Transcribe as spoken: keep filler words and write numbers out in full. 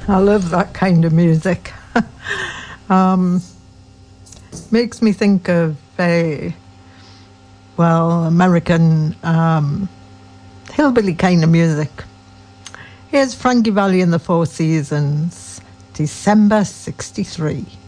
I love that kind of music. um, makes me think of a, well, American um, hillbilly kind of music. Here's Frankie Valli and the Four Seasons, December sixty-three.